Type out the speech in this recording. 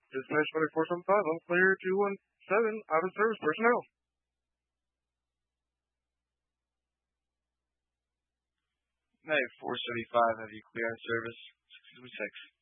Dispatch 2475 on clear 217 out of service personnel. May 475 have you clear on service 626.